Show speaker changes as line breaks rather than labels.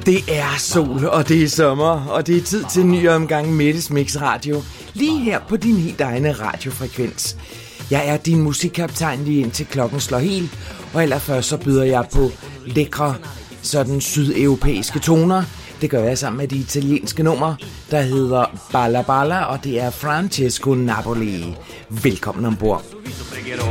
Det er sol, og det er sommer, og det er tid til en ny omgang Mettes Mix Radio. Lige her på din helt egne radiofrekvens. Jeg er din musikkaptajn lige indtil klokken slår helt, og allerførst så byder jeg på lækre, sådan sydeuropæiske toner. Det gør jeg sammen med det italienske nummer, der hedder Balla Balla, og det er Francesco Napoli. Velkommen ombord.